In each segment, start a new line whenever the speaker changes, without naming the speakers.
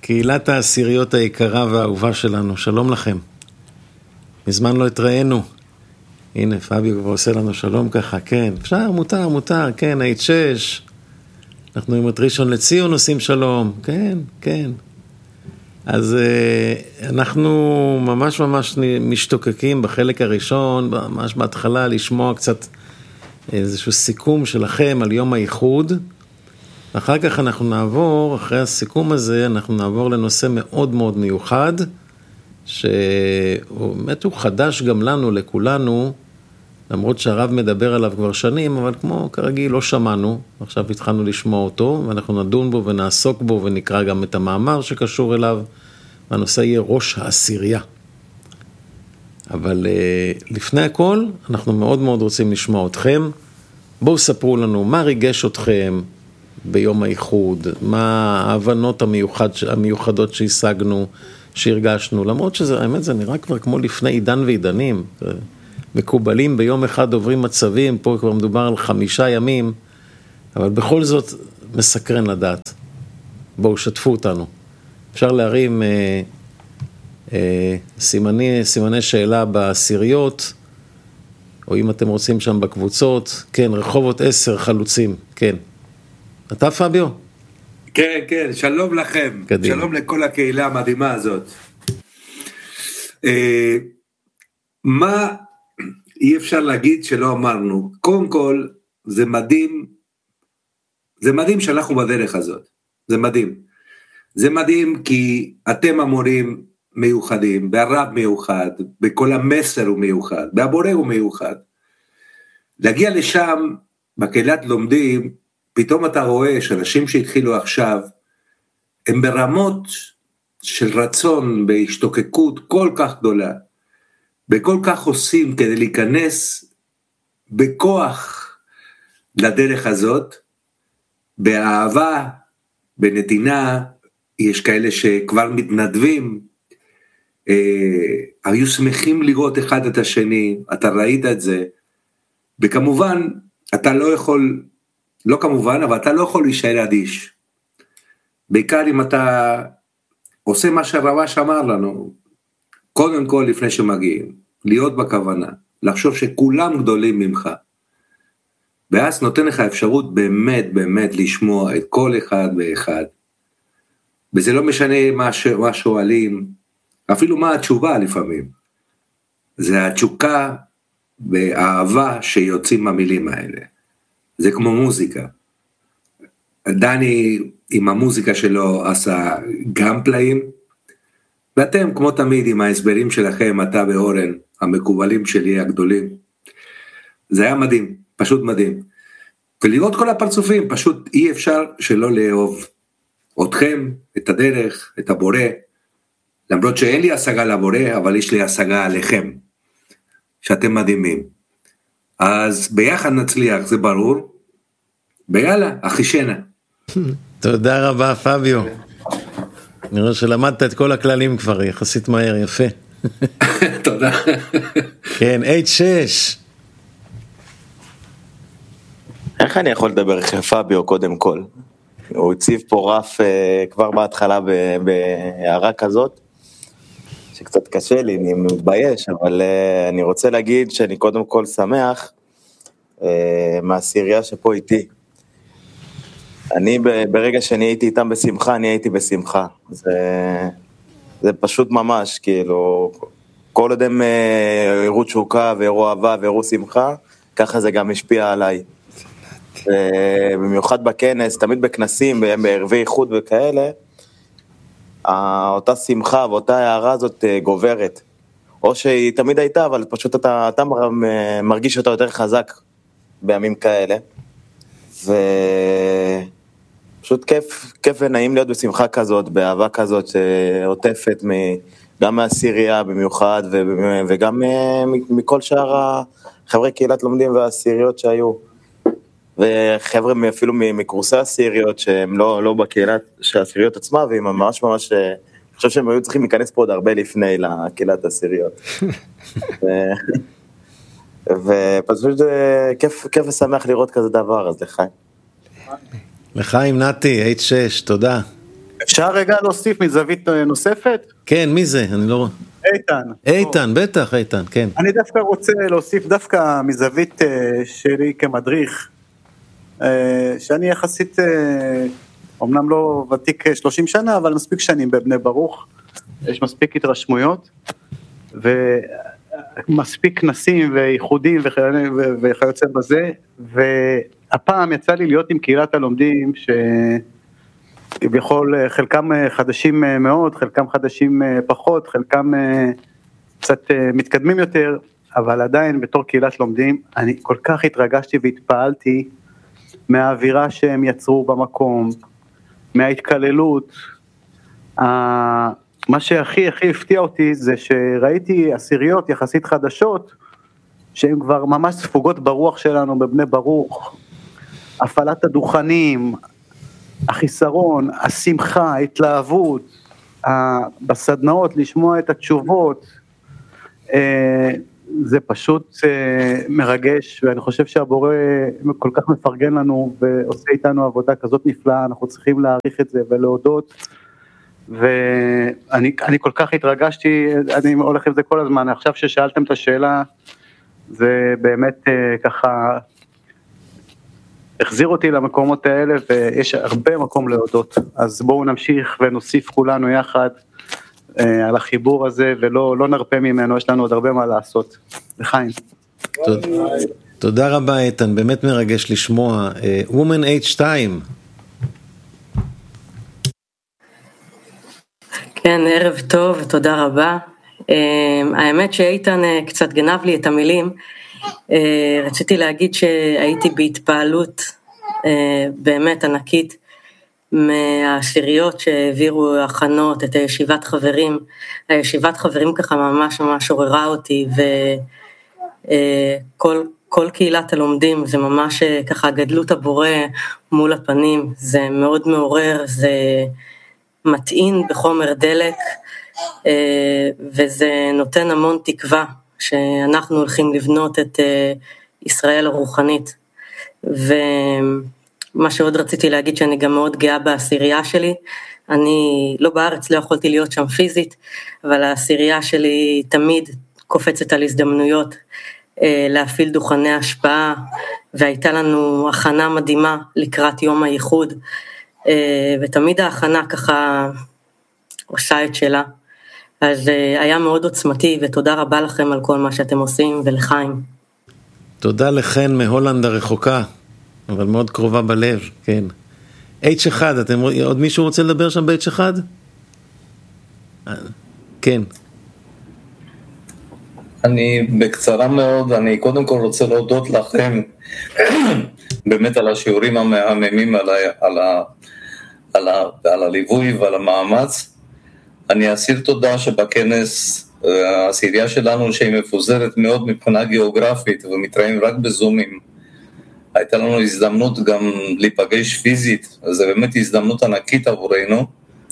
קהילת העשיריות היקרה והאהובה שלנו, שלום לכם. מזמן לא התראינו. הנה, פביו כבר עושה לנו שלום ככה, כן. אפשר, מותר, כן, H6. אנחנו עם את ראשון לציון עושים שלום, כן, כן. אז אנחנו ממש משתוקקים בחלק הראשון, ממש בהתחלה לשמוע קצת איזשהו סיכום שלכם על יום האיחוד. אחר כך אנחנו נעבור, אחרי הסיכום הזה, אנחנו נעבור לנושא מאוד מאוד מיוחד, שבאמת הוא חדש גם לנו, לכולנו, למרות שהרב מדבר עליו כבר שנים, אבל כמו כרגיל לא שמענו, עכשיו התחלנו לשמוע אותו, ואנחנו נדון בו ונעסוק בו ונקרא גם את המאמר שקשור אליו, והנושא יהיה ראש העשירייה. אבל לפני הכל, אנחנו מאוד מאוד רוצים לשמוע אתכם. בואו ספרו לנו מה ריגש אתכם ביום האיחוד, מה ההבנות המיוחדות שהשגנו, שהרגשנו, למרות שזה, האמת זה נראה כבר כמו לפני עידן ועידנים, מקובלים ביום אחד עוברים מצבים, פה כבר מדובר על 5 ימים, אבל בכל זאת מסקרן לדעת. בואו שתפו אותנו. אפשר להרים סימני שאלה בעשיריות, או אם אתם רוצים שם בקבוצות, כן, רחובות 10 חלוצים, כן. אתה פביו?
כן, שלום לכם. קדימה. שלום לכל הקהילה המדהימה הזאת. מה אי אפשר להגיד שלא אמרנו? קודם כל, זה מדהים שאנחנו בדרך הזאת. זה מדהים כי אתם המורים מיוחדים, והרב מיוחד, בכל המסר הוא מיוחד, והבורא הוא מיוחד. להגיע לשם, בקהילת לומדים, פתאום אתה רואה שאנשים שהתחילו עכשיו, הם ברמות של רצון, בהשתוקקות כל כך גדולה, וכל כך עושים כדי להיכנס בכוח לדרך הזאת, באהבה, בנתינה, יש כאלה שכבר מתנדבים, היו שמחים לראות אחד את השני, אתה ראית את זה, וכמובן, אתה לא יכול, לא כמובן, אבל אתה לא יכול להישאר אדיש, בעיקר אם אתה עושה מה שהרבש אמר לנו, קודם כל לפני שמגיעים, להיות בכוונה, לחשוב שכולם גדולים ממך, ואז נותן לך אפשרות באמת לשמוע את כל אחד ואחד, וזה לא משנה מה שואלים, אפילו מה התשובה לפעמים, זה התשוקה והאהבה שיוצאים מהמילים האלה, זה כמו מוזיקה, דני עם המוזיקה שלו עשה גם פלאים, ואתם כמו תמיד עם ההסברים שלכם, אתה ואורן, המקובלים שלי הגדולים, זה היה מדהים, פשוט מדהים, ולראות כל הפרצופים, פשוט אי אפשר שלא לאהוב אתכם, את הדרך, את הבורא, למרות שאין לי השגה לבורא, אבל יש לי השגה עליכם, שאתם מדהימים, אז ביחד נצליח, זה ברור, ויאללה, אחישנה.
תודה רבה פביו, נראה שלמדת את כל הכללים כבר, יחסית מהר, יפה.
תודה.
כן, H6.
איך אני יכול לדבר אחרי פביו קודם כל? הוא הציב פה רף כבר בהתחלה בהערה כזאת, שקצת קשה לי, אני מתבייש, אבל אני רוצה להגיד שאני קודם כל שמח מהעשירייה שפה איתי. אני ברגע שאני הייתי איתם בשמחה, אני הייתי בשמחה. זה פשוט ממש, כאילו, כל עוד הם הראו תשוקה והראו אהבה והראו שמחה, ככה זה גם השפיע עליי. במיוחד בכנס, תמיד בכנסים, בערבי איחוד וכאלה, אותה שמחה ואותה הערה הזאת גוברת. או שהיא תמיד הייתה, אבל פשוט אתה מרגיש אותה יותר חזק בימים כאלה. ופשוט כיף ונעים להיות בשמחה כזאת, באהבה כזאת שעוטפת גם מהעשירייה במיוחד, וגם מכל שאר החברי קהילת לומדים והעשיריות שהיו. וחבר'ה אפילו מקורסי העשיריות שהם לא בקהילת של העשיריות עצמה, והם ממש אני חושב שהם היו צריכים להיכנס פה עוד הרבה לפני לקהילת העשיריות. ופשוט זה כיף ושמח לראות כזה דבר, אז לחיים.
לחיים נתי, H6, תודה.
אפשר רגע להוסיף מזווית נוספת?
כן, מי זה? אני לא רואה.
איתן.
איתן, בטח, איתן, כן.
אני דווקא רוצה להוסיף דווקא מזווית שלי כמדריך, שאני יחסית, אמנם לא ותיק 30 שנה, אבל מספיק שנים בבני ברוך, יש מספיק התרשמויות, ומספיק כנסים וייחודים וכיוצא בזה, והפעם יצא לי להיות עם קהילת הלומדים, כביכול חלקם חדשים מאוד, חלקם חדשים פחות, חלקם קצת מתקדמים יותר, אבל עדיין בתור קהילת לומדים, אני כל כך התרגשתי והתפעלתי מהאווירה שהם יצרו במקום, מההתקללות. מה שהכי הפתיע אותי זה שראיתי עשיריות יחסית חדשות, שהן כבר ממש ספוגות ברוח שלנו בבני ברוך, הפעלת הדוכנים, החיסרון, השמחה, ההתלהבות, בסדנאות לשמוע את התשובות, זה פשוט מרגש, ואני חושב שהבורא כל כך מפרגן לנו ועושה איתנו עבודה כזאת נפלאה, אנחנו צריכים להעריך את זה ולהודות, ואני כל כך התרגשתי, אני הולך עם זה כל הזמן. עכשיו ששאלתם את השאלה, זה באמת ככה החזיר אותי למקומות האלה, ויש הרבה מקום להודות. אז בואו נמשיך ונוסיף כולנו יחד על החיבור הזה, ולא נרפה ממנו, יש לנו עוד הרבה מה לעשות. לחיים.
תודה רבה איתן, באמת מרגש לשמוע. Woman H2.
כן, ערב טוב, תודה רבה. האמת שאיתן קצת גנב לי את המילים, רציתי להגיד שהייתי בהתפעלות באמת ענקית מהעשיריות שהעבירו הכנות את הישיבת חברים. הישיבת חברים ככה ממש עוררה אותי, וכל קהילת הלומדים זה ממש ככה גדלות הבורא מול הפנים, זה מאוד מעורר, זה מטעין בחומר דלק, וזה נותן המון תקווה שאנחנו הולכים לבנות את ישראל הרוחנית. ומה שעוד רציתי להגיד, שאני גם מאוד גאה בעשירייה שלי, אני לא בארץ, לא יכולתי להיות שם פיזית, אבל העשירייה שלי תמיד קופצת על הזדמנויות להפעיל דוכני השפעה, והייתה לנו הכנה מדהימה לקראת יום הייחוד, ותמיד ההכנה ככה עושה את שלה. אז היה מאוד עוצמתי, ותודה רבה לכם על כל מה שאתם עושים, ולחיים.
תודה לכן מהולנד הרחוקה, אבל מאוד קרובה בלב, כן. H1, עוד מישהו רוצה לדבר שם ב-H1? כן.
אני בקצרה מאוד, אני קודם כל רוצה להודות לכם, באמת על השיעורים המהממים, על הליווי ועל המאמץ. אני אסיר תודה שבכנס העשירייה שלנו, שהיא מפוזרת מאוד מבחינה גיאוגרפית ומתראים רק בזומים, הייתה לנו הזדמנות גם להיפגש פיזית, אז זה באמת הזדמנות ענקית עבורנו,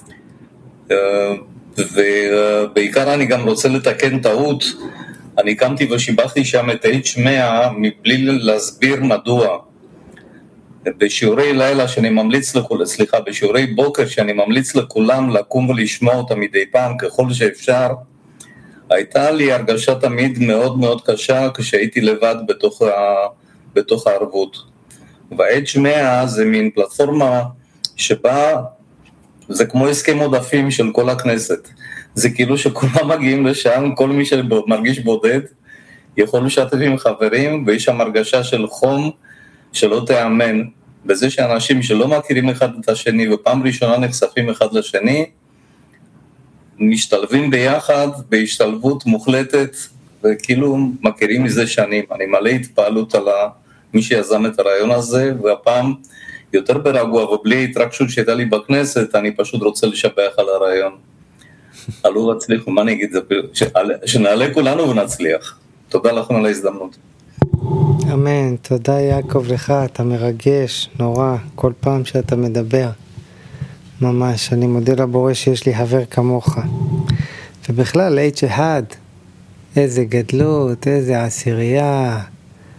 ובעיקר אני גם רוצה לתקן טעות. אני קמתי ושיבחתי שם את H100 מבלי להסביר מדוע. בשיעורי לילה שאני ממליץ בשיעורי בוקר שאני ממליץ לכולם לקום ולשמוע אותם מדי פעם ככל שאפשר, הייתה לי הרגשה תמיד מאוד מאוד קשה כשהייתי לבד בתוך הערבות. וה-H100 זה מין פלטפורמה שבה זה כמו הסכם עודפים של כל הכנסת. זה כאילו שכולם מגיעים לשם, כל מי שמרגיש בודד יכול לשתף עם חברים, ויש שם הרגשה של חום שלא תאמן, בזה שאנשים שלא מכירים אחד את השני ופעם ראשונה נחשפים אחד לשני, משתלבים ביחד בהשתלבות מוחלטת, וכאילו מכירים מזה שנים. אני מלא התפעלות על מי שיזם את הרעיון הזה, והפעם יותר ברגוע ובלי התרגשות שהייתה לי בכנסת, אני פשוט רוצה לשבח על הרעיון. עלו להצליח, מה אני אגיד? שנעלה כולנו ונצליח. תודה לכם על ההזדמנות.
אמן, תודה יעקב לך, אתה מרגש, נורא, כל פעם שאתה מדבר. ממש, אני מודה לבורא שיש לי חבר כמוך. ובכלל, H1, איזה גדלות, איזה עשירייה,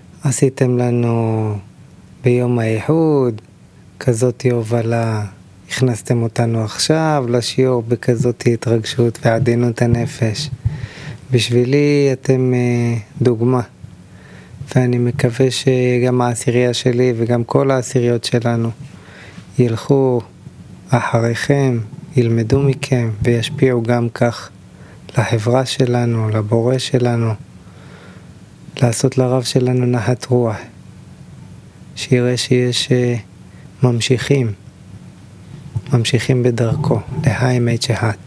עשיתם לנו ביום הייחוד, כזאת הובלה, הכנסתם אותנו עכשיו לשיעור בכזאת התרגשות ועדינות הנפש. בשבילי אתם דוגמה, ואני מקווה שגם העשירייה שלי וגם כל העשיריות שלנו ילכו אחריכם, ילמדו מכם וישפיעו גם כך לחברה שלנו, לבורא שלנו, לעשות לרב שלנו נחת רוח, שיראה שיש ממשיכים בדרכו, להאמת שהת.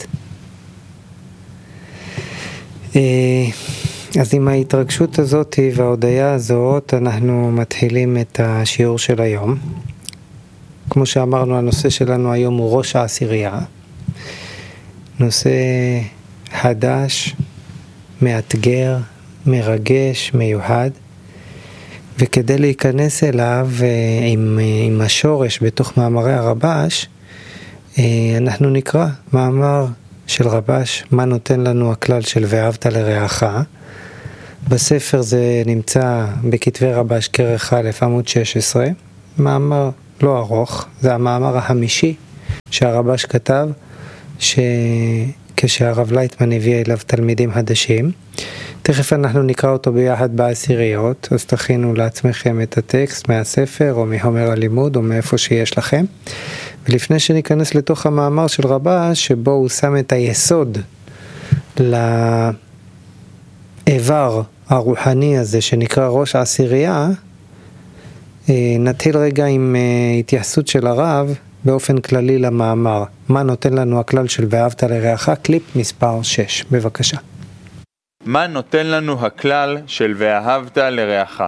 אז עם ההתרגשות הזאת וההודיה הזאת אנחנו מתחילים את השיעור של היום. כמו שאמרנו, הנושא שלנו היום הוא ראש העשירייה. נושא חדש, מאתגר, מרגש, מיוחד. וכדי להיכנס אליו עם השורש בתוך מאמרי הרבש, אנחנו נקרא מאמר של רבש, מה נותן לנו הכלל של ואהבת לרעך. בספר זה נמצא בכתבי רבש כרך א' עמוד 16, מאמר לא ארוך, זה המאמר החמישי שהרבש כתב, כשהרב לייטמן הביא אליו תלמידים חדשים. תכף אנחנו נקרא אותו ביחד בעשיריות, אז תכינו לעצמכם את הטקסט מהספר או מחומר הלימוד או מאיפה שיש לכם. ולפני שניכנס לתוך המאמר של רבש, שבו הוא שם את היסוד לאיבר הרוחני הזה שנקרא ראש העשירייה, נתחיל רגע עם התייחסות של הרב באופן כללי למאמר. מה נותן לנו הכלל של ואהבת לרעך? קליפ מספר 6, בבקשה.
מה נותן לנו הכלל של ואהבת לרעך?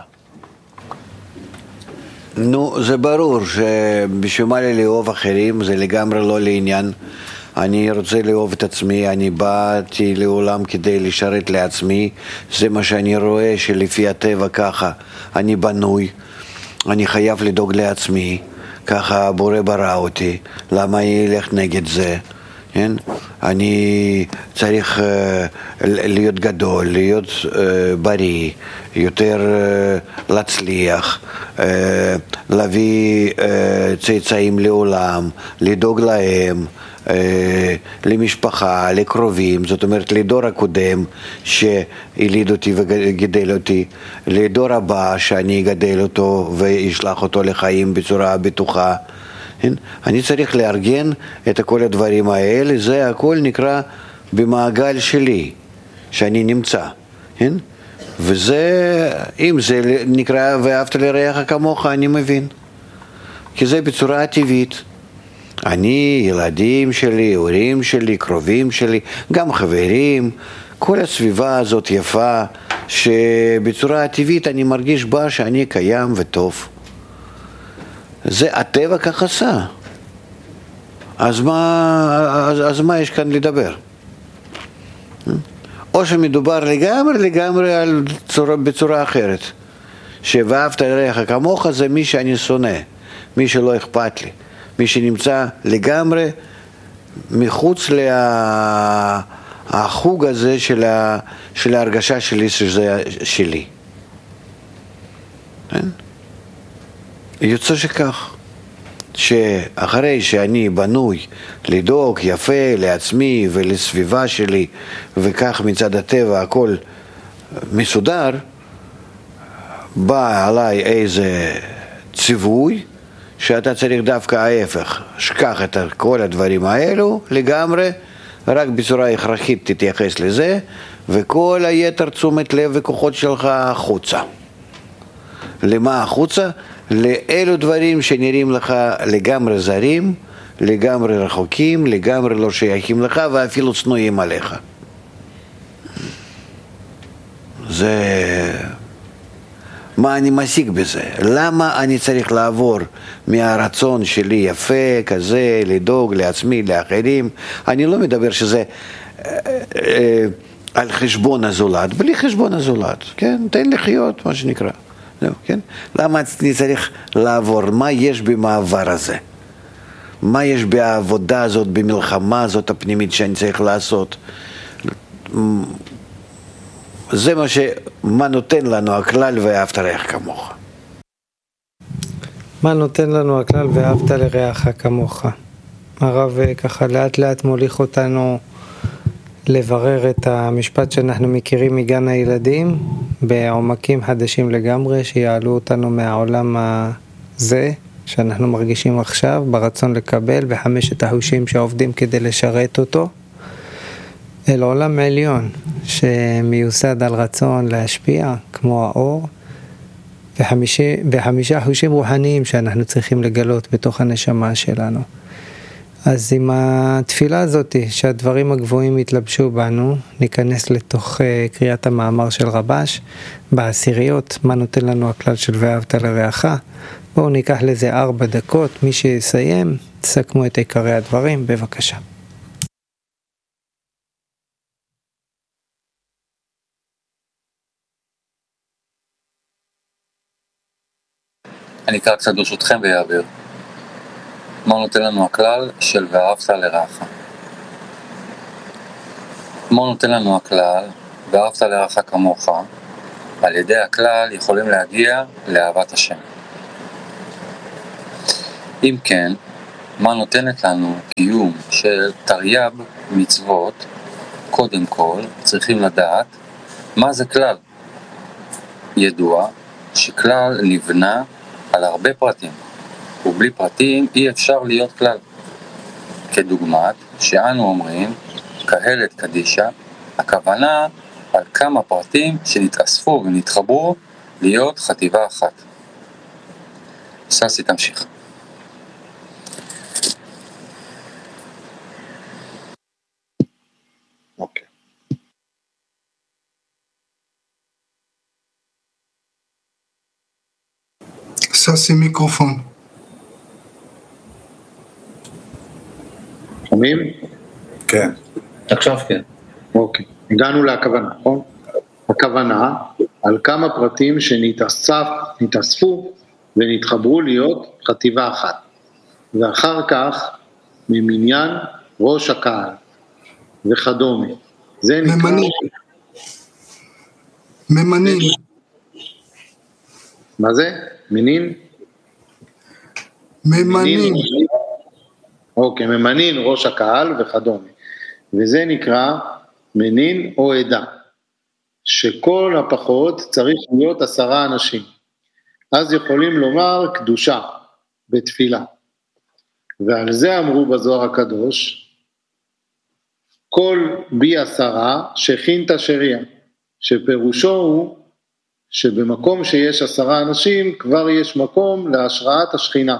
נו, זה ברור שבשביל מה לי לאהוב אחרים, זה לגמרי לא לעניין. אני רוצה לאהוב את עצמי, אני באתי לעולם כדי לשרת לעצמי, זה מה שאני רואה שלפי הטבע ככה אני בנוי, אני חייב לדאוג לעצמי, ככה הבורא ברא אותי, למה ילך נגד זה? כן? אני צריך להיות גדול, להיות בריא, יותר להצליח, להביא צאצאים לעולם, לדאוג להם, למשפחה, לקרובים, זאת אומרת לדור הקודם שהליד אותי וגידל אותי, לדור הבא שאני אגדל אותו וישלח אותו לחיים בצורה בטוחה. אני צריך לארגן את כל הדברים האלה, זה הכל נקרא במעגל שלי, שאני נמצא. וזה, אם זה נקרא ואהבת לרעך כמוך, אני מבין. כי זה בצורה טבעית. אני, ילדים שלי, הורים שלי, קרובים שלי, גם חברים, כל הסביבה הזאת יפה, שבצורה טבעית אני מרגיש בה שאני קיים וטוב. זה הטבע כך עשה. אז מה יש כאן לדבר? או שמדובר לגמרי בצורה אחרת. שאהבת לרעך כמוך זה מי שאני שונא, מי שלא אכפת לי, מי שנמצא לגמרי מחוץ החוג הזה של ההרגשה שלי שזה שלי. יוצא שכך, שאחרי שאני בנוי לדאוג יפה לעצמי ולסביבה שלי, וכך מצד הטבע הכל מסודר, בא עליי איזה ציווי שאתה צריך דווקא ההפך, שכח את כל הדברים האלו לגמרי, רק בצורה הכרחית תתייחס לזה, וכל היתר תשומת לב וכוחות שלך החוצה. למה החוצה? לאלו דברים שנראים לך לגמרי זרים, לגמרי רחוקים, לגמרי לא שייכים לך ואפילו צנועים עליך. זה... מה אני משיג בזה? למה אני צריך לעבור מהרצון שלי יפה כזה, לדאוג לעצמי, לאחרים? אני לא מדבר שזה על חשבון הזולת, בלי חשבון הזולת, כן? תן לחיות, מה שנקרא. לא, כן? למה אני צריך לעבור? מה יש במעבר הזה? מה יש בעבודה הזאת, במלחמה הזאת הפנימית שאני צריך לעשות? זה מה נותן לנו הכלל ואהבת לרעך כמוך.
מה נותן לנו הכלל ואהבת לרעך כמוך? הרב ככה לאט לאט מוליך אותנו לברר את המשפט שאנחנו מכירים מגן הילדים בעומקים חדשים לגמרי, שיעלו אותנו מהעולם הזה שאנחנו מרגישים עכשיו ברצון לקבל, וחמשת החושים שעובדים כדי לשרת אותו, אל עולם עליון שמיוסד על רצון להשפיע כמו האור, וחמישה חושים רוחניים שאנחנו צריכים לגלות בתוך הנשמה שלנו. אז עם התפילה הזאת שהדברים הגבוהים יתלבשו בנו, ניכנס לתוך קריאת המאמר של רבש בעשיריות, מה נותן לנו הכלל של ואהבת לרעך. בואו ניקח לזה 4 דקות, מי שיסיים תסכמו את עיקרי הדברים, בבקשה.
אני אקרא קצת ברשותכם ויעביר. מה נותן לנו הכלל של ואהבת לרעך? מה נותן לנו הכלל ואהבת לרעך כמוך? על ידי הכלל יכולים להגיע לאהבת השם. אם כן, מה נותנת לנו קיום של תרי"ג מצוות? קודם כל צריכים לדעת מה זה כלל. ידוע שכלל נבנה על הרבה פרטים, ובלי פרטים אי אפשר להיות כלל. כדוגמת שאנו אומרים קהלת קדישה, הכוונה על כמה פרטים שנתאספו ונתחברו להיות חטיבה אחת. ססי תמשיך.
אוקיי. ססי מיקרופון.
שומעים?
כן.
עכשיו כן.
אוקיי. הגענו להכוונה, נכון? הכוונה על כמה פרטים שנתאספו ונתחברו להיות חטיבה אחת. ואחר כך ממניין ראש הקהל וכדומה. זה נקרא...
ממנים.
מה זה? מנין?
ממנים.
אוקיי, ממנין ראש הקהל וכדומה. וזה נקרא מנין או עדה, שכל הפחות צריך להיות 10 אנשים. אז יכולים לומר קדושה בתפילה. ועל זה אמרו בזוהר הקדוש, כל בי 10 שכינתא שריע, שפירושו הוא שבמקום שיש 10 אנשים כבר יש מקום להשראת השכינה.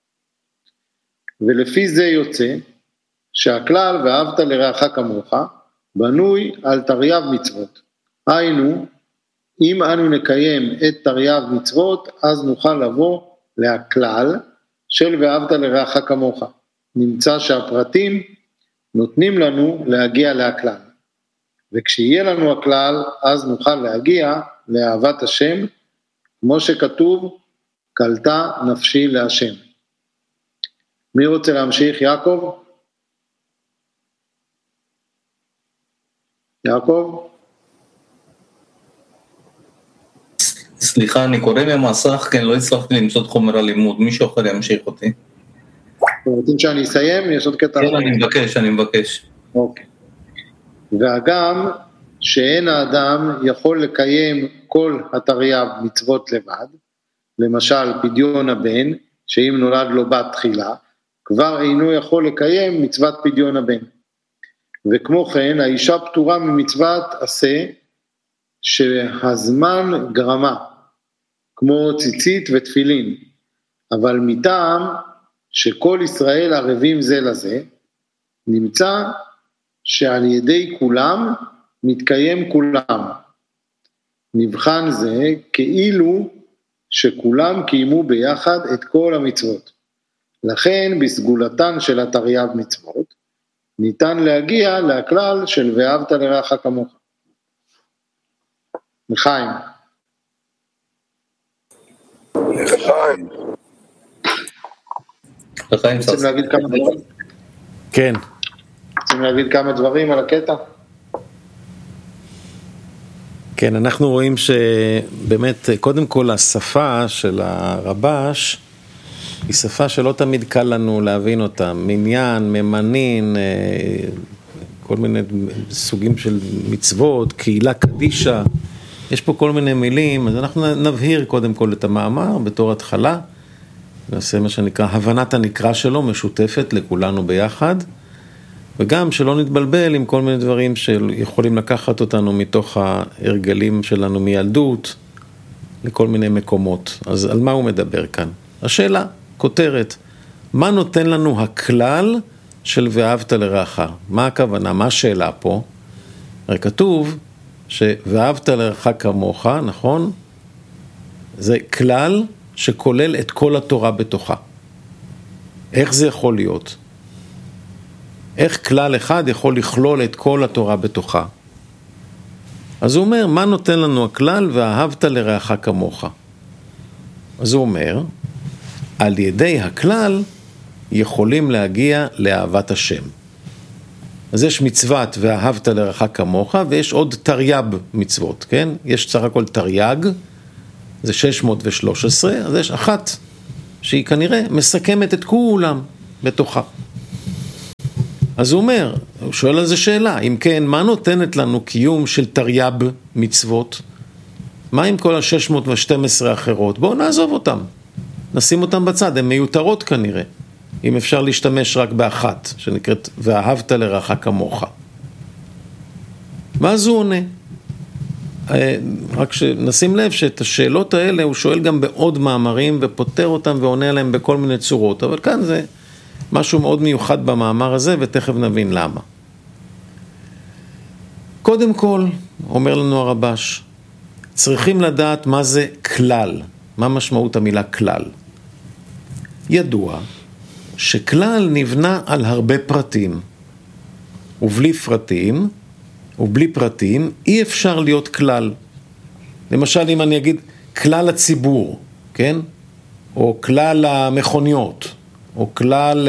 ולפי זה יוצא שהכלל ואהבת לרעך כמוך בנוי על תרי"ג מצוות. היינו, אם אנו נקיים את תרי"ג מצוות, אז נוכל לבוא להכלל של ואהבת לרעך כמוך. נמצא שהפרטים נותנים לנו להגיע להכלל. וכשיהיה לנו הכלל, אז נוכל להגיע לאהבת השם, כמו שכתוב, קלטה נפשי להשם. מי רוצה להמשיך? יעקב? יעקב?
סליחה, אני קורא מהמסך, כן, לא הצלחתי למצוא את חומר הלימוד, מישהו יכול להמשיך אותי.
אתם רוצים שאני אסיים? יש עוד קטע?
כן, אני מבקש.
אוקיי. והגם שאין האדם יכול לקיים כל התרי"ג מצוות לבד, למשל פדיון הבן, שאם נולד לו בת תחילה, כבר אינו יכול לקיים מצוות פדיון הבן. וכמו כן, האישה פטורה ממצוות עשה, שהזמן גרמה, כמו ציצית ותפילין, אבל מטעם שכל ישראל ערבים זה לזה, נמצא שעל ידי כולם מתקיים כולם. נבחן זה כאילו שכולם קיימו ביחד את כל המצוות. לכן בסגולתן של התרי"ג מצוות, ניתן להגיע להכלל של ואהבת לרעך כמוך. לחיים.
לחיים.
רוצים להגיד כמה דברים?
כן.
רוצים להגיד כמה דברים על הקטע?
כן, אנחנו רואים שבאמת, קודם כל השפה של הרבש, היא שפה שלא תמיד קל לנו להבין אותה, מניין, ממנין, כל מיני סוגים של מצוות, קהילה קדישה, יש פה כל מיני מילים, אז אנחנו נבהיר קודם כל את המאמר בתור התחלה, נעשה מה שנקרא הבנת הנקרא שלו, משותפת לכולנו ביחד, וגם שלא נתבלבל עם כל מיני דברים שיכולים לקחת אותנו מתוך ההרגלים שלנו מילדות, לכל מיני מקומות. אז על מה הוא מדבר כאן? השאלה, כותרת, מה נותן לנו הכלל של ואהבת לרעך? מה הכוונה? מה השאלה פה? הרי כתוב שוואהבת לרעך כמוך, נכון? זה כלל שכולל את כל התורה בתוכה. איך זה יכול להיות? איך כלל אחד יכול לכלול את כל התורה בתוכה? אז הוא אומר, מה נותן לנו הכלל ואהבת לרעך כמוך? אז הוא אומר, על ידי הכלל יכולים להגיע לאהבת השם. אז יש מצוות ואהבת לרעך כמוך, ויש עוד תרי"ב מצוות, כן? יש סך הכל תרי"ג, זה 613, אז יש אחת שהיא כנראה מסכמת את כולם בתוכה. אז הוא אומר, הוא שואל על זה שאלה, אם כן, מה נותנת לנו קיום של תרי"ב מצוות? מה עם כל ה-612 האחרות? בואו נעזוב אותם, נשים אותם בצד, הן מיותרות כנראה, אם אפשר להשתמש רק באחת, שנקראת ואהבת לרעך כמוך. ואז הוא עונה. רק שנשים לב שאת השאלות האלה הוא שואל גם בעוד מאמרים, ופותר אותם ועונה עליהם בכל מיני צורות, אבל כאן זה משהו מאוד מיוחד במאמר הזה, ותכף נבין למה. קודם כל, אומר לנו הרבש, צריכים לדעת מה זה כלל, מה משמעות המילה כלל. ידוע שכלל נבנה על הרבה פרטים, ובלי פרטים אי אפשר להיות כלל. למשל, אם אני אגיד כלל הציבור, כן? או כלל המכוניות, או כלל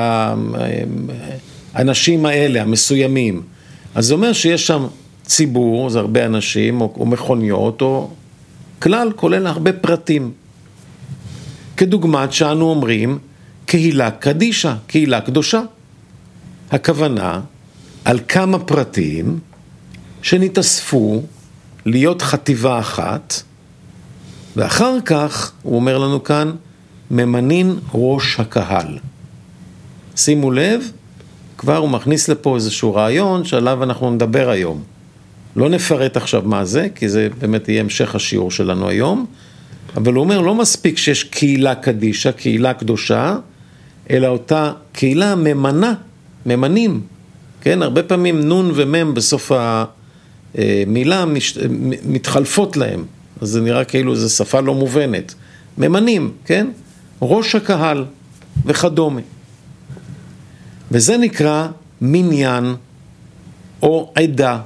האנשים האלה, המסוימים. אז זה אומר שיש שם ציבור, זה הרבה אנשים, או מכוניות, או כלל כולל הרבה פרטים. כדוגמת שאנו אומרים, קהילה קדישה, קהילה קדושה. הכוונה על כמה פרטים שנתאספו להיות חטיבה אחת, ואחר כך, הוא אומר לנו כאן, ממנין ראש הקהל. שימו לב, כבר הוא מכניס לפה איזשהו רעיון שעליו אנחנו נדבר היום. לא נפרט עכשיו מה זה, כי זה באמת יהיה המשך השיעור שלנו היום, אבל הוא אומר, לא מספיק שיש קהילה קדישה, קהילה קדושה, אלא אותה קהילה ממנים, כן? הרבה פעמים נון ומם בסוף המילה מתחלפות להם, אז זה נראה כאילו זו שפה לא מובנת. ממנים, כן? ראש הקהל וכדומה. וזה נקרא מניין או עדה,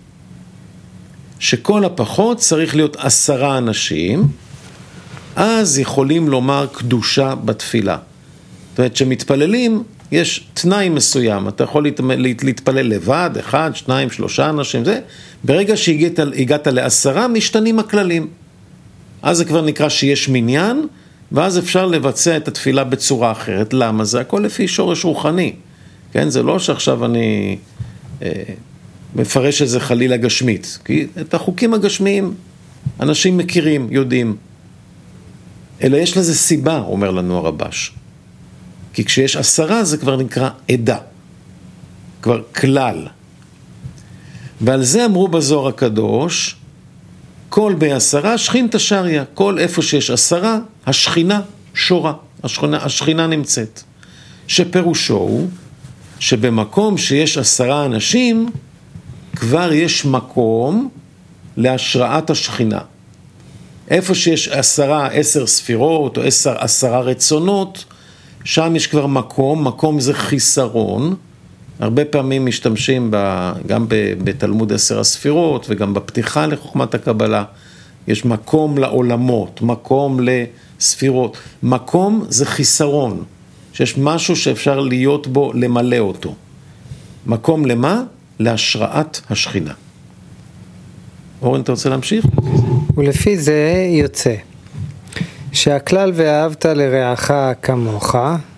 שכל הפחות צריך להיות 10 אנשים, אז יכולים לומר קדושה בתפילה. זאת אומרת, שמתפללים, יש תנאי מסוים, אתה יכול להתפלל לבד, 1, 2, 3 אנשים, זה. ברגע שהגעת ל10, משתנים הכללים. אז זה כבר נקרא שיש מניין, ואז אפשר לבצע את התפילה בצורה אחרת. למה? זה הכל לפי שורש רוחני. כן? זה לא שעכשיו אני מפרש את זה חלילה גשמית, כי את החוקים הגשמיים אנשים מכירים, יודעים. אלא יש לזה סיבה, אומר לנו הרבש. כי כשיש 10 זה כבר נקרא עדה, כבר כלל. ועל זה אמרו בזוהר הקדוש, כל ב10 שכינתא שריא, כל איפה שיש 10, השכינה שורה, השכינה נמצאת. שפירושו הוא, שבמקום שיש 10 אנשים, כבר יש מקום להשראת השכינה. איפה שיש 10 ספירות, או 10 רצונות, שם יש כבר מקום זה חיסרון, הרבה פעמים משתמשים גם בתלמוד 10 הספירות, וגם בפתיחה לחוכמת הקבלה, יש מקום לעולמות, מקום לספירות, מקום זה חיסרון, שיש משהו שאפשר להיות בו, למלא אותו. מקום למה? להשראת השכינה. אורן, אתה רוצה להמשיך?
ולפי זה יוצא שהכלל ואהבת לרעך כמוך,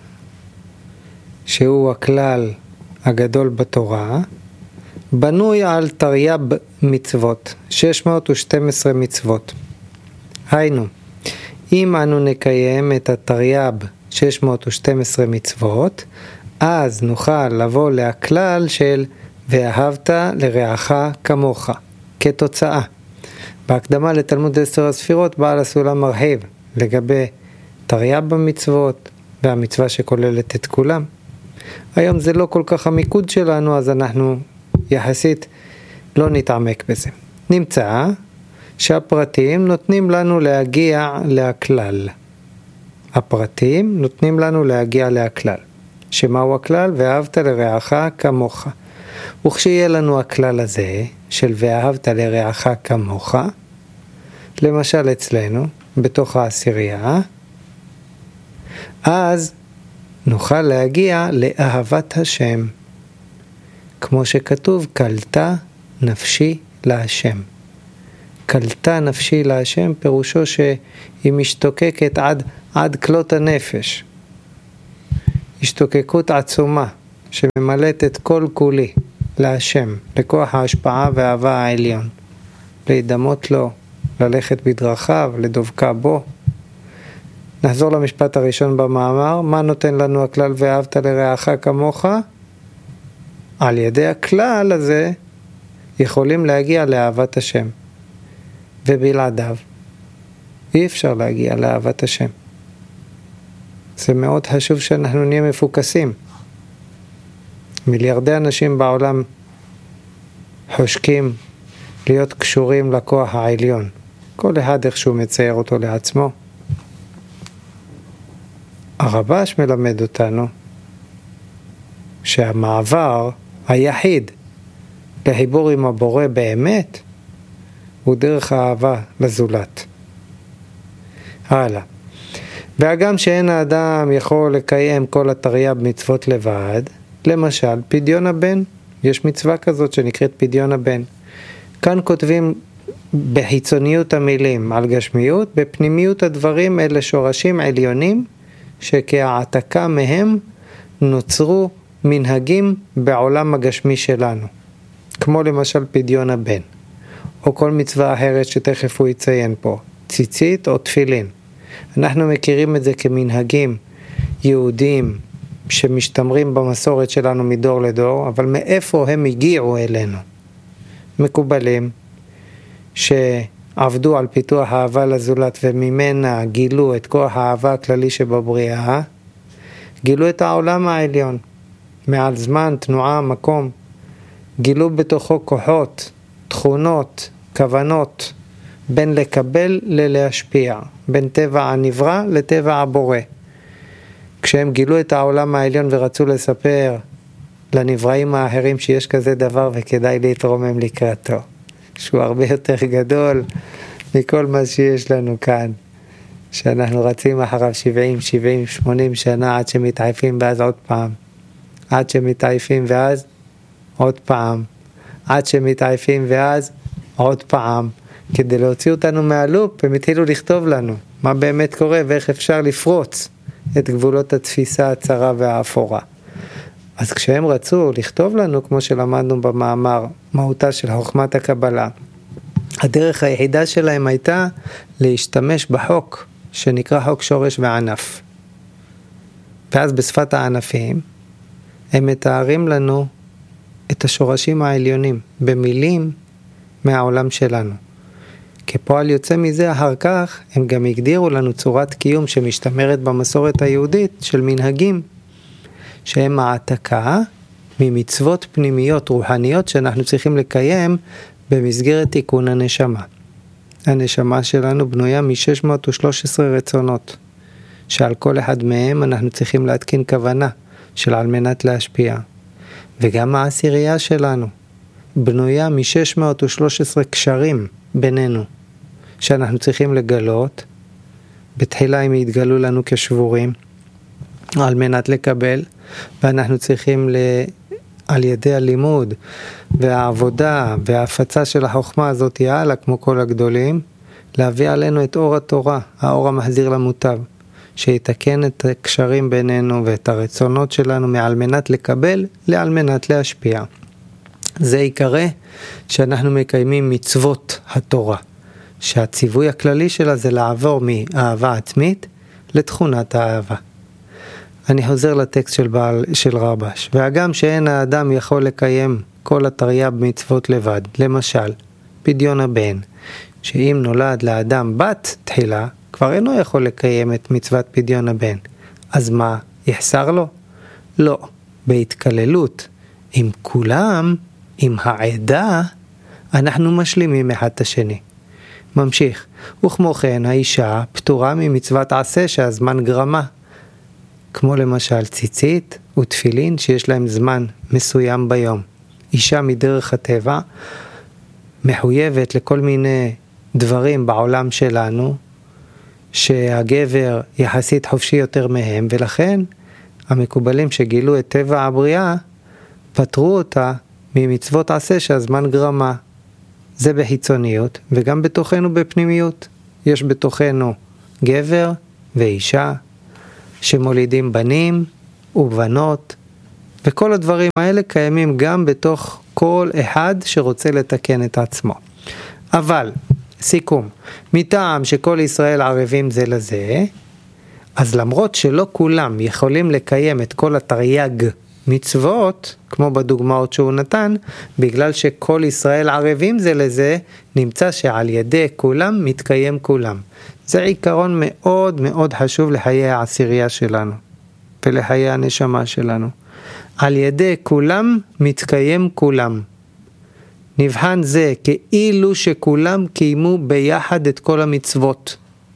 שהוא הכלל הגדול בתורה, בנוי על תרי"ב מצוות, 612 מצוות. היינו, אם אנו נקיים את התרי"ב 612 מצוות, אז נוכל לבוא לכלל של ואהבת לרעך כמוך, כתוצאה. בהקדמה לתלמוד 10 הספירות, בעל הסולם מרחיב לגבי תרי"ב במצוות והמצווה שכוללת את כולם. היום זה לא כל כך המיקוד שלנו, אז אנחנו יחסית לא נתעמק בזה. נמצא שהפרטים נותנים לנו להגיע לכלל. הפרטים נותנים לנו להגיע לכלל. שמהו הכלל? ואהבת לרעך כמוך. וכשיהיה לנו הכלל הזה של ואהבת לרעך כמוך, למשל אצלנו, בתוך העשירייה, אז נוכל להגיע לאהבת השם. כמו שכתוב, קלטה נפשי להשם. קלטה נפשי להשם, פירושו שהיא משתוקקת עד כלות הנפש. השתוקקות עצומה שממלאת את כל כולי להשם, לכוח ההשפעה והאהבה העליון. להידמות לו, ללכת בדרכיו, לדבקה בו. נחזור למשפט הראשון במאמר. מה נותן לנו הכלל ואהבת לרעך כמוך? על ידי הכלל הזה יכולים להגיע לאהבת השם. ובלעדיו אי אפשר להגיע לאהבת השם. זה מאוד חשוב שאנחנו נהיה מפוקסים. מיליארדי אנשים בעולם חושקים להיות קשורים לכוח העליון. כל אחד איכשהו מצייר אותו לעצמו. הרבש מלמד אותנו שהמעבר היחיד לחיבור עם הבורא באמת הוא דרך האהבה לזולת. הלאה. והגם שאין האדם יכול לקיים כל התרי"ב מצוות לבד, למשל פדיון הבן, יש מצווה כזאת שנקראת פדיון הבן. כאן כותבים בחיצוניות המילים על גשמיות, בפנימיות הדברים אלה שורשים עליונים שכהעתקה מהם נוצרו מנהגים בעולם הגשמי שלנו, כמו למשל פדיון הבן, או כל מצווה אחרת שתכף הוא יציין פה, ציצית או תפילין. אנחנו מכירים את זה כמנהגים יהודיים שמשתמרים במסורת שלנו מדור לדור, אבל מאיפה הם הגיעו אלינו? מקובלים שעבדו על פיתוח האהבה לזולת וממנה גילו את כוח האהבה הכללי שבבריאה, גילו את העולם העליון, מעל זמן, תנועה, מקום, גילו בתוכו כוחות, תכונות, כוונות, בין לקבל ללהשפיע, בין טבע הנברא לטבע הבורא. כשהם גילו את העולם העליון ורצו לספר לנבראים האחרים שיש כזה דבר וכדאי להתרומם לקראתו, שהוא הרבה יותר גדול מכל מה שיש לנו כאן, שאנחנו רצים אחריו 70, 80 שנה עד שמתעייפים ואז עוד פעם, עד שמתעייפים ואז עוד פעם, עד שמתעייפים ואז עוד פעם. כדי להוציא אותנו מהלופ, הם התחילו לכתוב לנו מה באמת קורה ואיך אפשר לפרוץ את גבולות התפיסה הצרה והאפורה. אז כשהם רצו לכתוב לנו, כמו שלמדנו במאמר, מהותה של חוכמת הקבלה, הדרך היחידה שלהם הייתה להשתמש בחוק שנקרא חוק שורש וענף. ואז בשפת הענפים הם מתארים לנו את השורשים העליונים במילים מהעולם שלנו. כפועל יוצא מזה אחר כך הם גם הגדירו לנו צורת קיום שמשתמרת במסורת היהודית של מנהגים שהם העתקה ממצוות פנימיות רוחניות שאנחנו צריכים לקיים במסגרת תיקון הנשמה. הנשמה שלנו בנויה מ-613 רצונות, שעל כל אחד מהם אנחנו צריכים להתקין כוונה של על מנת להשפיע. וגם העשירייה שלנו בנויה מ-613 קשרים בינינו, שאנחנו צריכים לגלות. בתחילה הם יתגלו לנו כשבורים על מנת לקבל, ואנחנו צריכים על ידי הלימוד והעבודה וההפצה של החוכמה הזאת הלאה, כמו כל הגדולים, להביא עלינו את אור התורה, האור המחזיר למוטב, שיתקן את הקשרים בינינו ואת הרצונות שלנו מעל מנת לקבל, לעל מנת להשפיע. זה יקרה שאנחנו מקיימים מצוות התורה, שהציווי הכללי שלה זה לעבור מאהבה עצמית לתכונת האהבה. אני חוזר לטקסט של רבש, והגם שאין האדם יכול לקיים כל התרי"ג מצוות לבד, למשל, פדיון הבן, שאם נולד לאדם בת תחילה, כבר אינו יכול לקיים את מצוות פדיון הבן. אז מה, יחסר לו? לא, בהתקללות עם כולם, עם העדה, אנחנו משלימים אחד את השני. ממשיך, וכמו כן האישה פטורה ממצוות עשה שהזמן גרמה, כמו למשל ציצית ותפילין שיש להם זמן מסוים ביום. אישה מדרך הטבע מחויבת לכל מיני דברים בעולם שלנו, שהגבר יחסית חופשי יותר מהם, ולכן המקובלים שגילו את טבע הבריאה, פטרו אותה ממצוות עשה שהזמן גרמה. זה בחיצוניות, וגם בתוכנו בפנימיות. יש בתוכנו גבר ואישה, שמולידים בנים ובנות, וכל הדברים האלה קיימים גם בתוך כל אחד שרוצה לתקן את עצמו. אבל, סיכום, מטעם שכל ישראל ערבים זה לזה, אז למרות שלא כולם יכולים לקיים את כל התרי"ג מצוות, כמו בדוגמאות שהוא נתן, בגלל שכל ישראל ערבים זה לזה, נמצא שעל ידי כולם מתקיים כולם. זה עיקרון מאוד מאוד חשוב לחיי העשירייה שלנו, ולחיי הנשמה שלנו. על ידי כולם מתקיים כולם. נבחן זה כאילו שכולם קיימו ביחד את כל המצוות.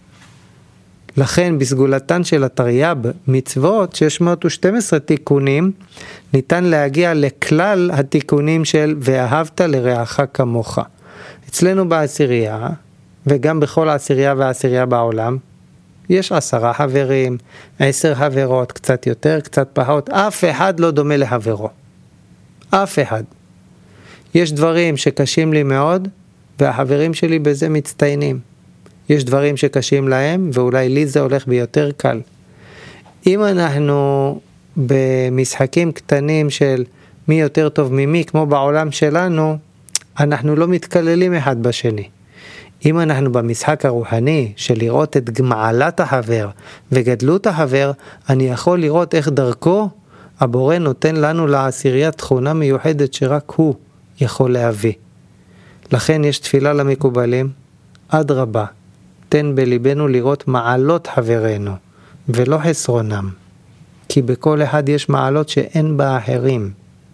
לכן בסגולתן של התרי"ג מצוות, 612 תיקונים, ניתן להגיע לכלל התיקונים של ואהבת לרעך כמוך. אצלנו בעשירייה, וגם בכל העשירייה והעשירייה בעולם, יש 10 חברים, 10 חברות, קצת יותר, קצת פחות, אף אחד לא דומה לחברו. אף אחד. יש דברים שקשים לי מאוד, והחברים שלי בזה מצטיינים. יש דברים שקשים להם, ואולי לי זה הולך ביותר קל. אם אנחנו במשחקים קטנים של מי יותר טוב ממי, כמו בעולם שלנו, אנחנו לא מתקללים אחד בשני. אם אנחנו במשחק הרוחני של לראות את מעלת החבר וגדלות החבר, אני יכול לראות איך דרכו הבורא נותן לנו לעשירייה תכונה מיוחדת שרק הוא יכול להביא. לכן יש תפילה למקובלים, אדרבה, תן בליבנו לראות מעלות חברינו ולא חסרונם, כי בכל אחד יש מעלות שאין בה אחרים.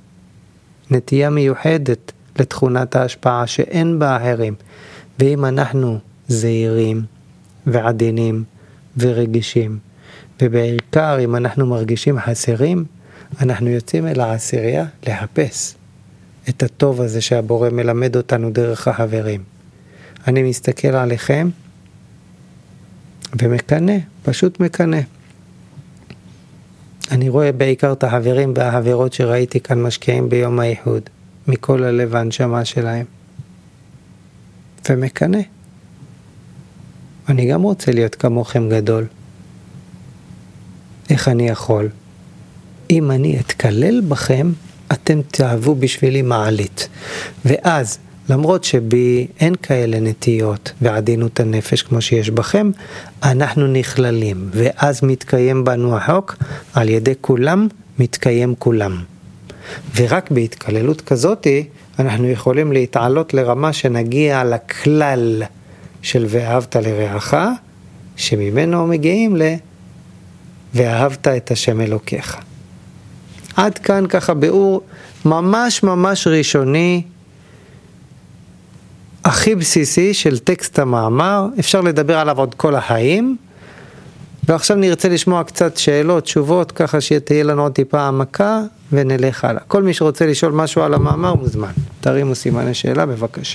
נטייה מיוחדת לתכונת ההשפעה שאין בה אחרים. ואם אנחנו זהירים ועדינים ורגישים, ובעיקר אם אנחנו מרגישים חסרים, אנחנו יוצאים אל העשירייה לחפש את הטוב הזה שהבורא מלמד אותנו דרך החברים. אני מסתכל עליכם ומקנה, פשוט מקנה. אני רואה בעיקר את החברים והחברות שראיתי כאן משקיעים ביום האיחוד, מכל הלב והנשמה שלהם. ומקנה. אני גם רוצה להיות כמוכם גדול. איך אני יכול? אם אני אתקלל בכם, אתם תאהבו בשבילי מעלית. ואז, למרות שבי אין כאלה נטיות ועדינות הנפש כמו שיש בכם, אנחנו נכללים. ואז מתקיים בנו החוק, על ידי כולם מתקיים כולם. ורק בהתקללות כזאת, אנחנו יכולים להתעלות לרמה שנגיע לכלל של ואהבת לרעך, שממנו מגיעים ואהבת את השם אלוקיך. עד כאן ככה ביאור ממש ממש ראשוני, הכי בסיסי של טקסט המאמר. אפשר לדבר עליו עוד כל החיים, ועכשיו נרצה לשמוע קצת שאלות, תשובות, ככה שתהיה לנו עוד טיפה העמקה, ונלך הלאה. כל מי שרוצה לשאול משהו על המאמר מוזמן. תרימו סימני שאלה, בבקשה.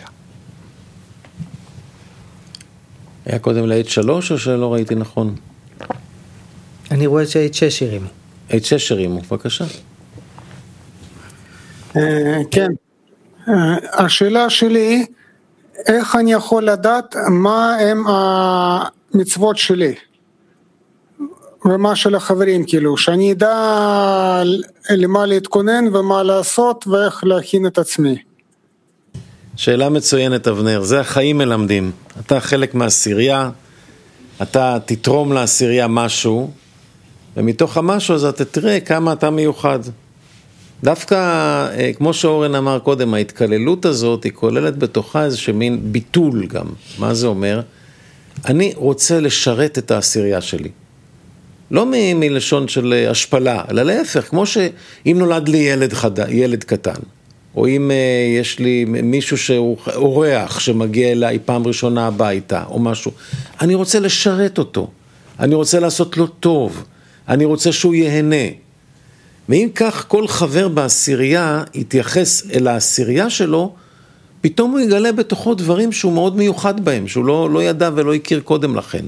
היה קודם להיט 3 או שלא ראיתי נכון?
אני רואה שהיט 6 הרימו.
היט 6 הרימו, בבקשה.
כן. השאלה שלי,
איך אני יכול לדעת מה הם המצוות שלי ומה של החברים, כאילו, שאני אדע למה להתכונן ומה לעשות ואיך להכין את עצמי.
שאלה מצוינת אבנר, זה החיים מלמדים. אתה חלק מהעשירייה, אתה תתרום לעשירייה משהו, ומתוך המשהו הזה אתה תראה כמה אתה מיוחד. דווקא, כמו שאורן אמר קודם, ההתקללות הזאת היא כוללת בתוכה איזשהו מין ביטול גם. מה זה אומר? אני רוצה לשרת את העשירייה שלי. לא מלשון של השפלה, אלא להפך, כמו שאם נולד לי ילד קטן, או אם יש לי מישהו שהוא אורח שמגיע אליי פעם ראשונה הביתה, או משהו, אני רוצה לשרת אותו, אני רוצה לעשות לו טוב, אני רוצה שהוא יהנה. ואם כך כל חבר בעשירייה יתייחס אל העשירייה שלו, פתאום הוא יגלה בתוכו דברים שהוא מאוד מיוחד בהם, שהוא לא ידע ולא הכיר קודם לכן.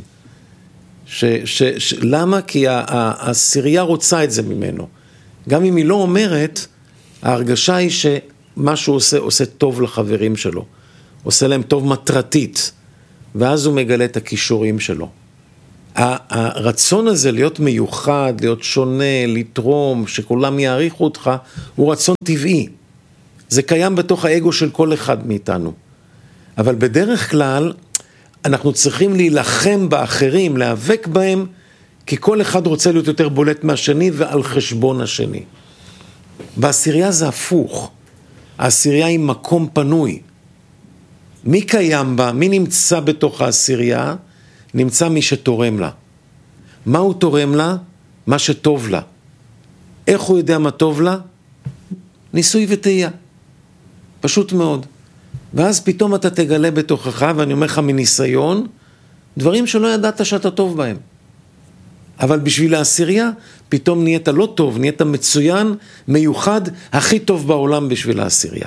למה? כי העשירייה רוצה את זה ממנו. גם אם היא לא אומרת, ההרגשה היא שמה שהוא עושה טוב לחברים שלו, עושה להם טוב מטרתית, ואז הוא מגלה את הכישורים שלו. הרצון הזה להיות מיוחד, להיות שונה, לתרום, שכולם יעריכו אותך, הוא רצון טבעי. זה קיים בתוך האגו של כל אחד מאיתנו. אבל בדרך כלל, אנחנו צריכים להילחם באחרים, להיאבק בהם, כי כל אחד רוצה להיות יותר בולט מהשני ועל חשבון השני. בעשירייה זה הפוך. העשירייה היא מקום פנוי. מי קיים בה? מי נמצא בתוך העשירייה? נמצא מי שתורם לה. מה הוא תורם לה? מה שטוב לה. איך הוא יודע מה טוב לה? ניסוי וטעייה. פשוט מאוד. ואז פתאום אתה תגלה בתוכך, ואני אומר לך מניסיון, דברים שלא ידעת שאתה טוב בהם. אבל בשביל העשירייה, פתאום נהיית לא טוב, נהיית מצוין, מיוחד, הכי טוב בעולם בשביל העשירייה.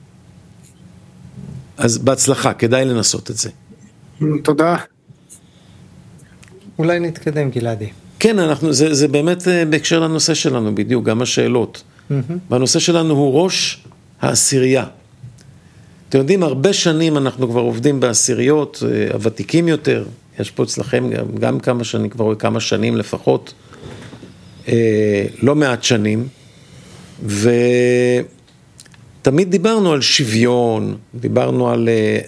אז בהצלחה, כדאי לנסות את זה.
תודה.
אולי נתקדם, גלעדי.
כן, זה באמת בהקשר לנושא שלנו, בדיוק, גם השאלות. והנושא שלנו הוא ראש העשירייה. אתם יודעים, הרבה שנים אנחנו כבר עובדים בעשיריות, הוותיקים יותר, יש פה אצלכם גם כמה שנים, כבר כמה שנים לפחות, לא מעט שנים, ותמיד דיברנו על שוויון, דיברנו על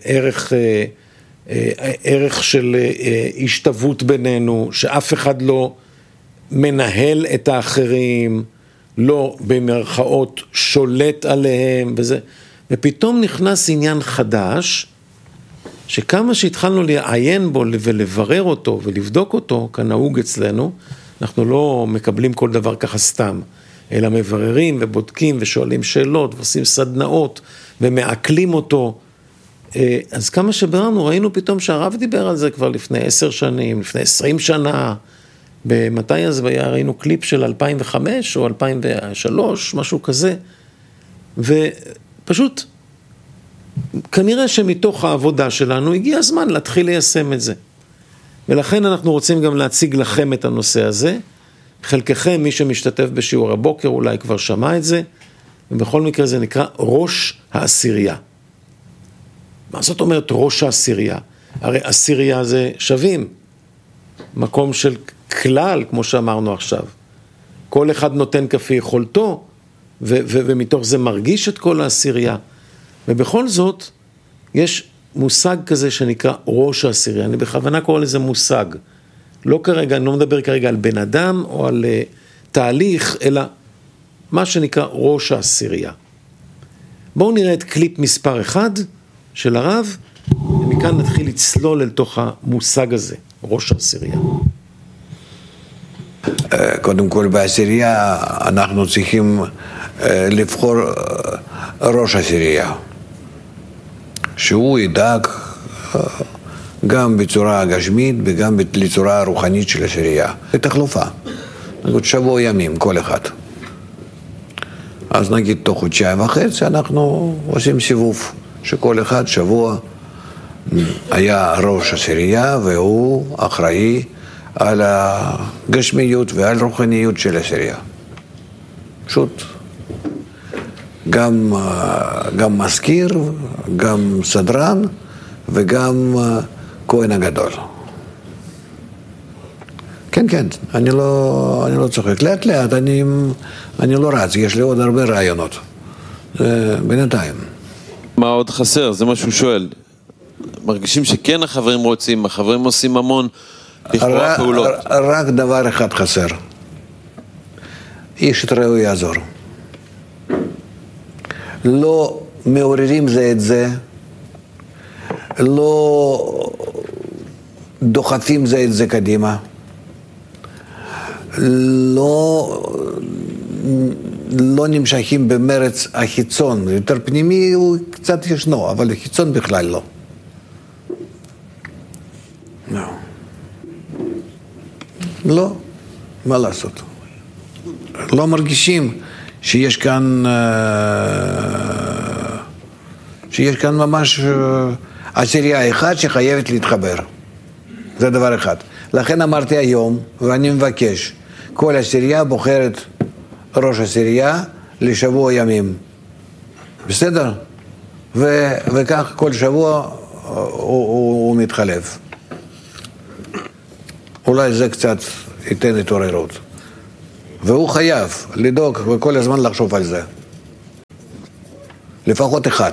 ערך של השתוות בינינו, שאף אחד לא מנהל את האחרים, לא במרכאות שולט עליהם וזה, ופתאום נכנס עניין חדש, שכמה שהתחלנו לעיין בו ולברר אותו ולבדוק אותו, כנהוג אצלנו, אנחנו לא מקבלים כל דבר ככה סתם, אלא מבררים ובודקים ושואלים שאלות ועושים סדנאות ומעכלים אותו. אז כמה שבררנו, ראינו פתאום שהרב דיבר על זה כבר לפני 10 שנים, לפני 20 שנה, במתי אז ראינו קליפ של 2005 או 2003, משהו כזה, ופשוט כנראה שמתוך העבודה שלנו הגיע הזמן להתחיל ליישם את זה. ולכן אנחנו רוצים גם להציג לכם את הנושא הזה. חלקכם, מי שמשתתף בשיעור הבוקר, אולי כבר שמע את זה, ובכל מקרה זה נקרא ראש העשירייה. מה זאת אומרת ראש העשירייה? הרי עשירייה זה שווים, מקום של כלל, כמו שאמרנו עכשיו. כל אחד נותן כפי יכולתו, ומתוך זה מרגיש את כל העשירייה. ובכל זאת, יש מושג כזה שנקרא ראש העשירייה. אני בכוונה קורא לזה מושג. לא כרגע, אני לא מדבר כרגע על בן אדם או על תהליך, אלא מה שנקרא ראש העשירייה. בואו נראה את קליפ מספר 1 של הרב, ומכאן נתחיל לצלול אל תוך המושג הזה, ראש העשירייה.
קודם כל בעשירייה אנחנו צריכים לבחור ראש עשירייה, שהוא ידאג גם בצורה גשמית וגם בצורה רוחנית של עשירייה. זה תחלופה, נגיד שבוע ימים כל אחד. אז נגיד תוך 1.5 חודשים אנחנו עושים סיבוב, שכל אחד שבוע היה ראש עשירייה והוא אחראי על הגשמיות ועל רוחניות של עשירייה. פשוט גם מזכיר, גם סדרן וגם כהן הגדול. כן, כן, אני לא צוחק. לאט לאט, אני לא רץ, יש לי עוד הרבה רעיונות. בינתיים.
מה עוד חסר? זה מה שהוא שואל. מרגישים שכן החברים רוצים, החברים עושים המון לכאורה פעולות.
רק דבר אחד חסר. איש את רעהו יעזור. לא מעוררים זה את זה, לא דוחפים זה את זה קדימה, לא נמשכים במרץ החיצון, יותר פנימי הוא קצת ישנו, אבל החיצון בכלל לא. לא, מה לעשות? לא מרגישים שיש כאן ממש עשירייה אחת שחייבת להתחבר. זה דבר אחד. לכן אמרתי היום, ואני מבקש, כל עשירייה בוחרת ראש עשירייה לשבוע ימים. בסדר? וכך כל שבוע הוא מתחלף. אולי זה קצת ייתן התעוררות. והוא חייב לדאוג וכל הזמן לחשוב על זה. לפחות אחד.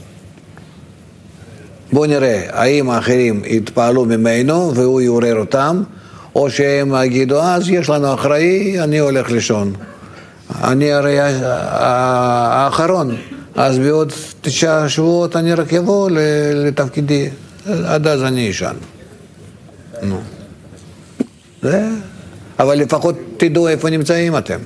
בואו נראה, האם האחרים יתפעלו ממנו והוא יעורר אותם, או שהם יגידו, אז יש לנו אחראי, אני הולך לישון. אני הרי האחרון, אז בעוד 9 שבועות אני רק אבוא לתפקידי, עד אז אני ישן. נו. זה... אבל לפחות תדעו איפה נמצאים אתם.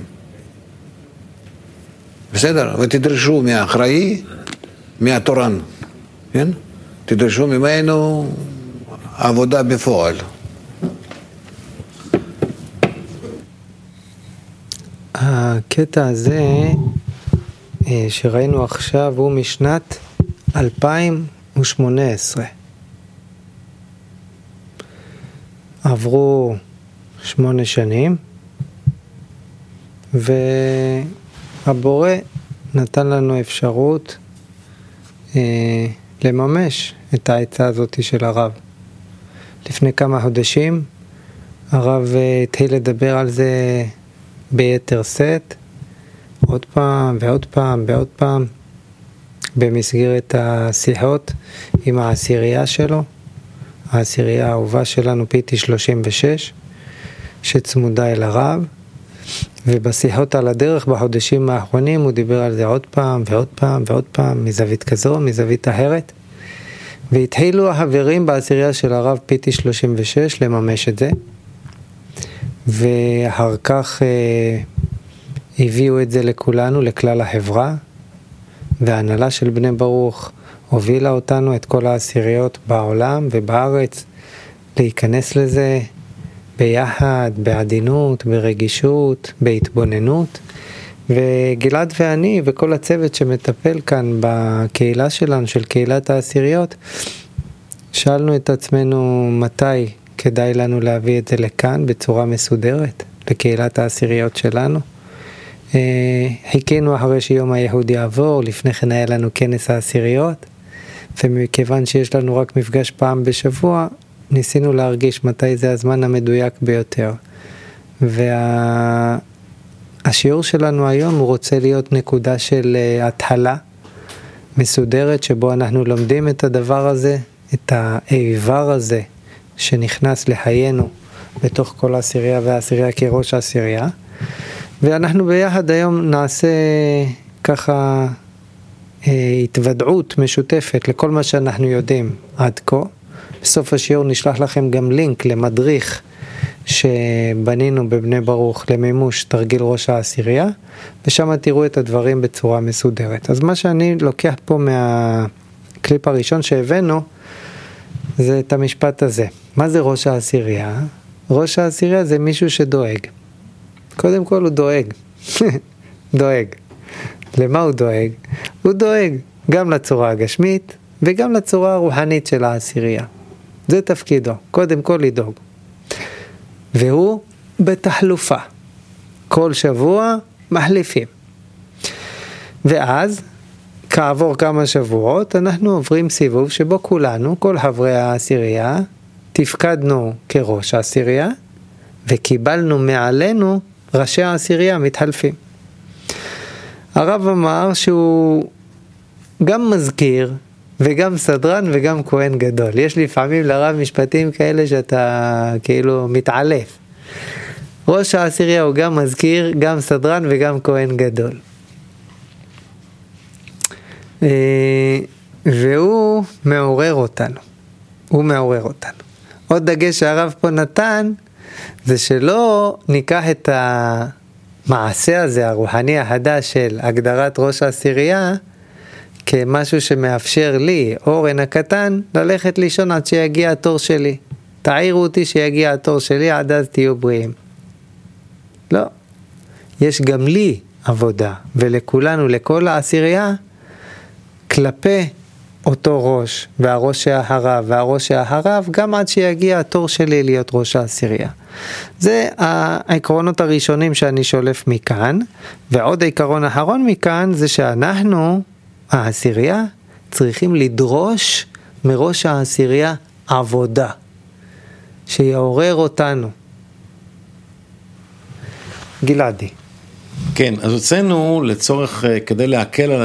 בסדר? ותדרשו מהאחראי, מהתורן. כן? תדרשו ממנו עבודה בפועל.
הקטע הזה שראינו עכשיו הוא משנת 2018. עברו 8 שנים, והבורא נתן לנו אפשרות לממש את העצה הזאת של הרב. לפני כמה חודשים הרב התחיל לדבר על זה ביתר סט, עוד פעם ועוד פעם ועוד פעם, במסגרת השיחות עם העשירייה שלו, העשירייה האהובה שלנו פיטי 36, שצמודה אל הרב, ובשיחות על הדרך בחודשים האחרונים הוא דיבר על זה עוד פעם ועוד פעם ועוד פעם, מזווית כזו, מזווית אחרת, והתחילו החברים בעשירייה של הרב פיטי 36 לממש את זה, ואחר כך הביאו את זה לכולנו, לכלל החברה, וההנהלה של בני ברוך הובילה אותנו, את כל העשיריות בעולם ובארץ, להיכנס לזה ביחד, בעדינות, ברגישות, בהתבוננות. וגלעד ואני וכל הצוות שמטפל כאן בקהילה שלנו, של קהילת העשיריות, שאלנו את עצמנו מתי כדאי לנו להביא את זה לכאן בצורה מסודרת, לקהילת העשיריות שלנו. חיכינו אחרי שיום היהודי יעבור, לפני כן היה לנו כנס העשיריות, ומכיוון שיש לנו רק מפגש פעם בשבוע, ניסינו להרגיש מתי זה הזמן המדויק ביותר. והשיעור שלנו היום הוא רוצה להיות נקודה של התחלה מסודרת, שבו אנחנו לומדים את הדבר הזה, את האיבר הזה שנכנס לחיינו בתוך כל העשירייה והעשירייה כראש העשירייה. ואנחנו ביחד היום נעשה ככה התוודעות משותפת לכל מה שאנחנו יודעים עד כה. בסוף השיעור נשלח לכם גם לינק למדריך שבנינו בבני ברוך למימוש תרגיל ראש העשירייה, ושם תראו את הדברים בצורה מסודרת. אז מה שאני לוקח פה מהקליפ הראשון שהבאנו, זה את המשפט הזה. מה זה ראש העשירייה? ראש העשירייה זה מישהו שדואג. קודם כל הוא דואג. דואג. למה הוא דואג? הוא דואג גם לצורה הגשמית וגם לצורה הרוחנית של העשירייה. זה תפקידו. קודם כל לדאוג. והוא בתחלופה. כל שבוע מחליפים. ואז כעבור כמה שבועות אנחנו עוברים סיבוב שבו כולנו, כל חברי העשירייה, תפקדנו כראש העשירייה, וקיבלנו מעלינו ראשי העשירייה מתחלפים. הרב אמר שהוא גם מזכיר, וגם סדרן וגם כהן גדול. יש לפעמים לרב משפטים כאלה שאתה כאילו מתעלף. ראש העשירייה הוא גם מזכיר, גם סדרן וגם כהן גדול. והוא מעורר אותנו. הוא מעורר אותנו. עוד דגש שהרב פה נתן, זה שלא ניקח את המעשה הזה, הרוחני החדש של הגדרת ראש העשירייה, כמשהו שמאפשר לי, אורן הקטן, ללכת לישון עד שיגיע התור שלי. תעירו אותי שיגיע התור שלי, עד אז תהיו בריאים. לא. יש גם לי עבודה, ולכולנו, לכל העשירייה, כלפי אותו ראש, והראש שאחריו, והראש שאחריו, גם עד שיגיע התור שלי להיות ראש העשירייה. זה העקרונות הראשונים שאני שולף מכאן, ועוד העיקרון האחרון מכאן, זה שאנחנו, העשירייה, צריכים לדרוש מראש העשירייה עבודה, שיעורר אותנו. גלעדי.
כן, אז הוצאנו לצורך, כדי להקל על